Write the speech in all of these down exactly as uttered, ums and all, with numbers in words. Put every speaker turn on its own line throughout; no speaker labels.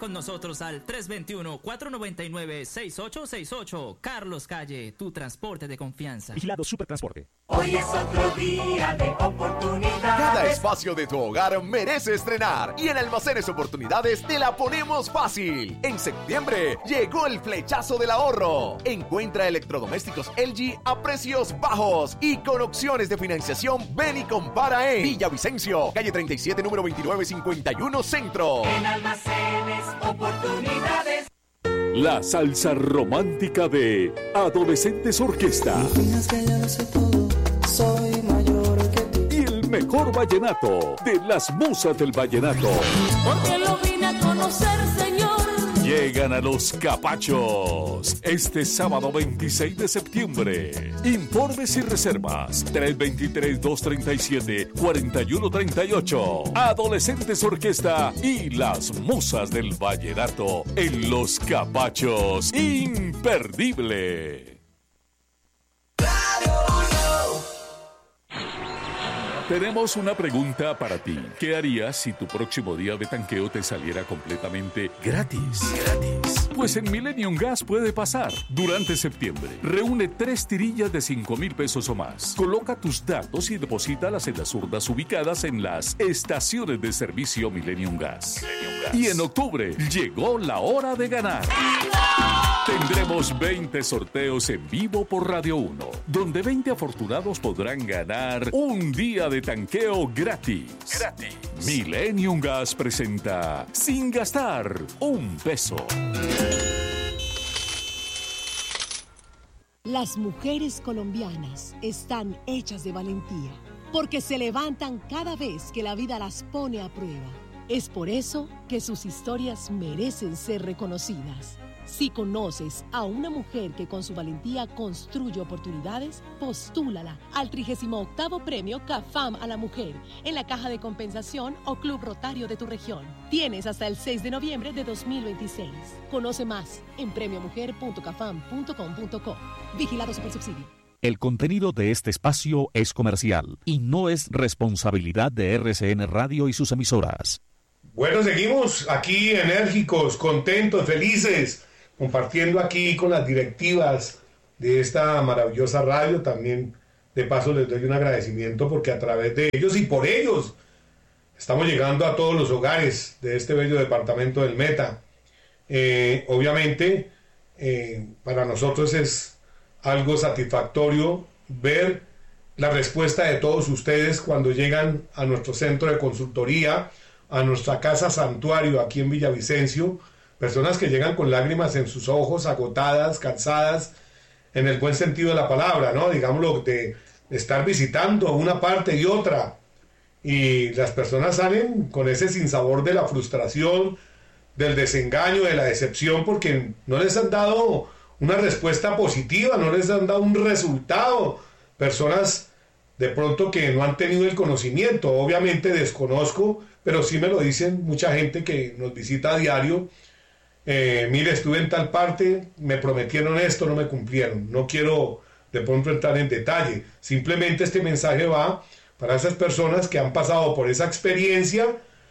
con nosotros al tres dos uno, cuatro nueve nueve, seis ocho seis ocho. Carlos Calle, tu transporte de confianza.
Vigilado Supertransporte.
Hoy es otro día de oportunidades.
Cada espacio de tu hogar merece estrenar y en Almacenes Oportunidades te la ponemos fácil. En septiembre llegó el flechazo del ahorro. Encuentra electrodomésticos L G a precios bajos y con opciones de financiación. Ven y compara en Villavicencio, calle treinta y siete, número veintinueve cincuenta y uno Centro.
En Almacenes Oportunidades.
La salsa romántica de Adolescentes Orquesta.
Soy mayor que tú.
Y el mejor vallenato de las musas del vallenato.
Porque lo vine a conocer, señor.
Llegan a Los Capachos este sábado veintiséis de septiembre. Informes y reservas tres dos tres, dos tres siete, cuatro uno tres ocho. Adolescentes Orquesta y las musas del vallenato en Los Capachos. Imperdible. Tenemos una pregunta para ti. ¿Qué harías si tu próximo día de tanqueo te saliera completamente gratis? Gratis. Pues en Millennium Gas puede pasar. Durante septiembre, reúne tres tirillas de cinco mil pesos o más. Coloca tus datos y deposítalas en las urnas ubicadas en las estaciones de servicio Millennium Gas. Millennium Gas. Y en octubre, llegó la hora de ganar. Tendremos veinte sorteos en vivo por Radio uno, donde veinte afortunados podrán ganar un día de tanqueo gratis. Gratis. Millennium Gas presenta Sin Gastar un Peso.
Las mujeres colombianas están hechas de valentía, porque se levantan cada vez que la vida las pone a prueba. Es por eso que sus historias merecen ser reconocidas. Si conoces a una mujer que con su valentía construye oportunidades, postúlala al trigésimo octavo Premio CAFAM a la Mujer en la Caja de Compensación o Club Rotario de tu región. Tienes hasta el seis de noviembre de dos mil veintiséis. Conoce más en premio mujer punto cafam punto com punto co. Vigilado Supersubsidio.
El contenido de este espacio es comercial y no es responsabilidad de R C N Radio y sus emisoras.
Bueno, seguimos aquí enérgicos, contentos, felices, compartiendo aquí con las directivas de esta maravillosa radio. También de paso les doy un agradecimiento porque a través de ellos y por ellos estamos llegando a todos los hogares de este bello departamento del Meta. Eh, obviamente eh, para nosotros es algo satisfactorio ver la respuesta de todos ustedes cuando llegan a nuestro centro de consultoría, a nuestra casa santuario aquí en Villavicencio. Personas que llegan con lágrimas en sus ojos, agotadas, cansadas, en el buen sentido de la palabra, ¿no? Digámoslo, de estar visitando una parte y otra. Y las personas salen con ese sinsabor de la frustración, del desengaño, de la decepción, porque no les han dado una respuesta positiva, no les han dado un resultado. Personas de pronto que no han tenido el conocimiento. Obviamente desconozco, pero sí me lo dicen mucha gente que nos visita a diario. Eh, mire, estuve en tal parte, me prometieron esto, no me cumplieron. No quiero de pronto entrar en detalle. Simplemente este mensaje va para esas personas que han pasado por esa experiencia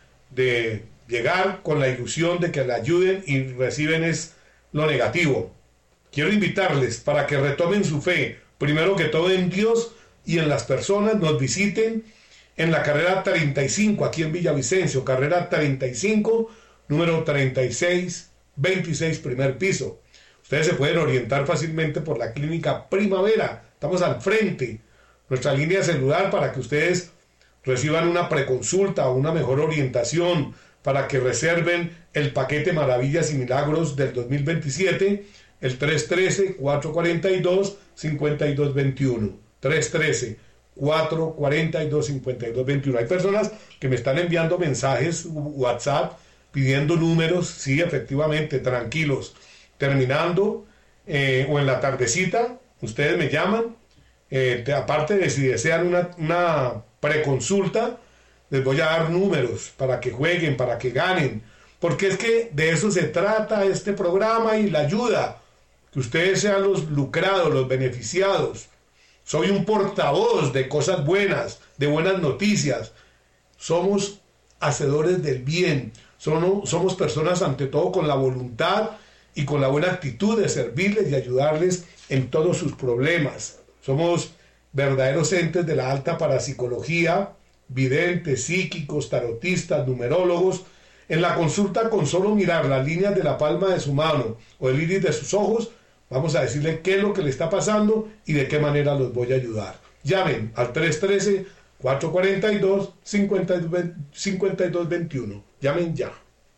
de llegar con la ilusión de que la ayuden y reciben es lo negativo. Quiero invitarles para que retomen su fe, primero que todo en Dios y en las personas. Nos visiten en la carrera treinta y cinco, aquí en Villavicencio, carrera treinta y cinco, número treinta y seis veintiséis, primer piso. Ustedes se pueden orientar fácilmente por la clínica Primavera. Estamos al frente. Nuestra línea de celular para que ustedes reciban una preconsulta o una mejor orientación, para que reserven el paquete Maravillas y Milagros del dos mil veintisiete, el tres uno tres, cuatro cuatro dos, cinco dos dos uno. tres uno tres, cuatro cuatro dos, cinco dos dos uno. Hay personas que me están enviando mensajes WhatsApp pidiendo números. Sí, efectivamente, tranquilos. Terminando eh, o en la tardecita, ustedes me llaman. Eh, te, aparte de si desean una, una preconsulta, les voy a dar números para que jueguen, para que ganen. Porque es que de eso se trata este programa y la ayuda. Que ustedes sean los lucrados, los beneficiados. Soy un portavoz de cosas buenas, de buenas noticias. Somos hacedores del bien. Son, somos personas ante todo con la voluntad y con la buena actitud de servirles y ayudarles en todos sus problemas. Somos verdaderos entes de la alta parapsicología, videntes, psíquicos, tarotistas, numerólogos. En la consulta, con solo mirar las líneas de la palma de su mano o el iris de sus ojos, vamos a decirle qué es lo que le está pasando y de qué manera los voy a ayudar. Llamen al tres uno tres, cuatro cuatro dos, cinco dos dos uno. Llamen ya.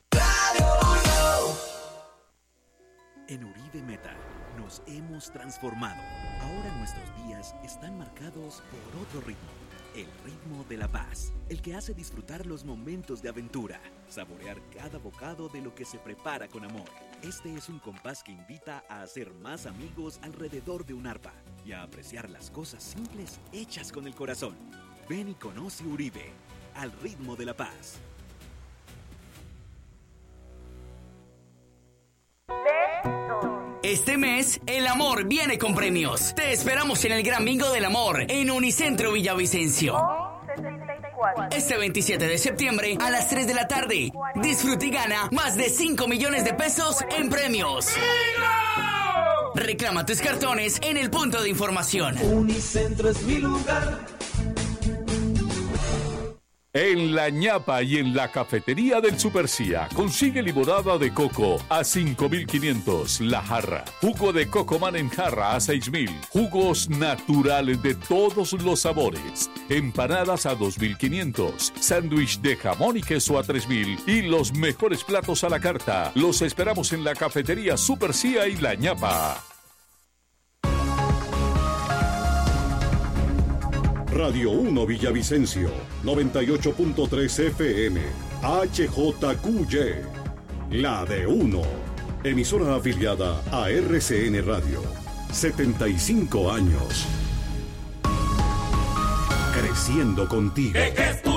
En Uribe Metal nos hemos transformado. Ahora nuestros días están marcados por otro ritmo. El ritmo de la paz, el que hace disfrutar los momentos de aventura, saborear cada bocado de lo que se prepara con amor. Este es un compás que invita a hacer más amigos alrededor de un arpa y a apreciar las cosas simples hechas con el corazón. Ven y conoce Uribe, al ritmo de la paz.
Este mes, el amor viene con premios. Te esperamos en el Gran Bingo del Amor en Unicentro Villavicencio. Este veintisiete de septiembre a las tres de la tarde. Disfruta y gana más de cinco millones de pesos en premios. Reclama tus cartones en el punto de información.
Unicentro es mi lugar.
En La Ñapa y en la cafetería del Supercía consigue limonada de coco a cinco mil quinientos la jarra, jugo de Cocoman en jarra a seis mil, jugos naturales de todos los sabores, empanadas a dos mil quinientos, sándwich de jamón y queso a tres mil y los mejores platos a la carta. Los esperamos en la cafetería Supercía y La Ñapa.
Radio uno Villavicencio, noventa y ocho punto tres F M, H J Q Y, la de uno, emisora afiliada a R C N Radio, setenta y cinco años, creciendo contigo.
¿Qué, qué